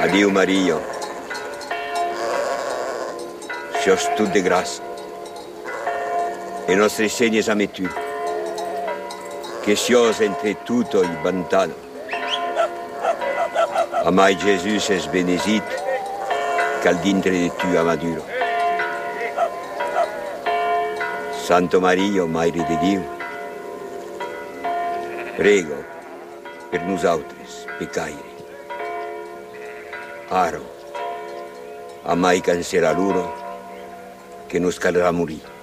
Adieu Maria, sos tu de grâce, e nostre segnes ame tu, che sios entre tutto il bantano. Amai Gesù es benesit, cal dintre de tu amaduro. Santo Maria, Maire de Dio, prego per nosaltres, pecaire. Aro, amai cancera loro, che nos calrà morire.